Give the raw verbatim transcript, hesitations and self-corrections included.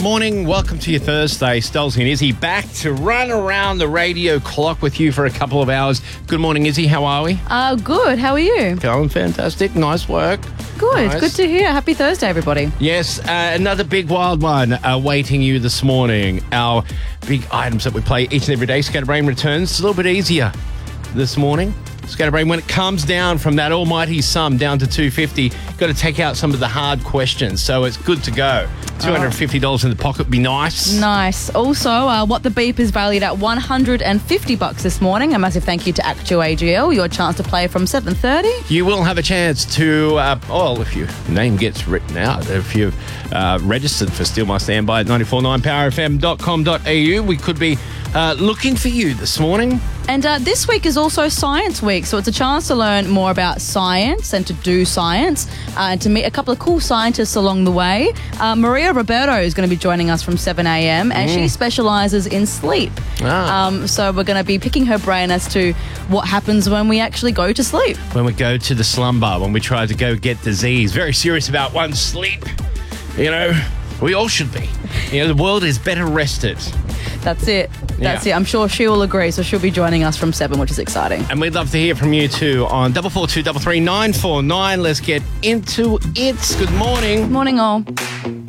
Morning, welcome to your Thursday. Stolzy and Izzy back to run around the radio clock with you for a couple of hours. Good morning, Izzy. How are we? Uh, good. How are you? Going fantastic. Nice work. Good. Nice. Good to hear. Happy Thursday, everybody. Yes, uh, another big wild one awaiting you this morning. Our big items that we play each and every day. Scatterbrain returns. It's a little bit easier this morning. Scatterbrain, when it comes down from that almighty sum down to two hundred fifty dollars, got to take out some of the hard questions. So it's good to go. two hundred fifty dollars in the pocket would be nice. Nice. Also, uh, What the Beep is valued at one hundred fifty bucks this morning. A massive thank you to Actu A G L. Your chance to play from seven thirty. You will have a chance to, uh, oh, if your name gets written out, if you've uh, registered for Steal My Standby at ninety-four point nine power f m dot com dot a u, we could be uh, looking for you this morning. And uh, this week is also Science Week, so it's a chance to learn more about science and to do science uh, and to meet a couple of cool scientists along the way. Uh, Maria Roberto is going to be joining us from seven a m and mm. she specialises in sleep. Ah. Um, so we're going to be picking her brain as to what happens when we actually go to sleep. When we go to the slumber, when we try to go get disease. Very serious about one's sleep. You know, we all should be. You know, the world is better rested. That's it. That's Yeah. it. I'm sure she will agree. So she'll be joining us from seven, which is exciting. And we'd love to hear from you too on double four two double three nine four nine. Let's get into it. Good morning. Morning, all.